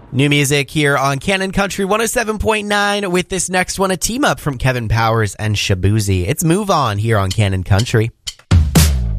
New music here on Canon Country 107.9 with this next one, a team up from Kevin Powers and Shabuzi. It's Move On here on Canon Country.